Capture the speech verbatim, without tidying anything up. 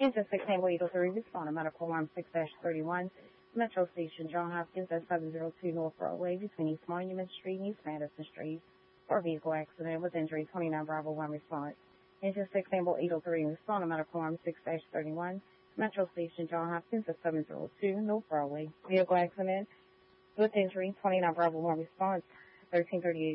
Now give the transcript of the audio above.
Into six Campbell Eagle three, respond to medical alarm six thirty-one, Metro Station, John Hopkins at seven oh two North Broadway between East Monument Street and East Madison Street for a vehicle accident with injury. Twenty-nine Bravo one response. Into six Campbell Eagle three, respond to medical alarm six thirty-one, Metro Station, John Hopkins at seven oh two North Broadway. Vehicle accident with injury. Twenty-nine Bravo one response. thirteen thirty-eight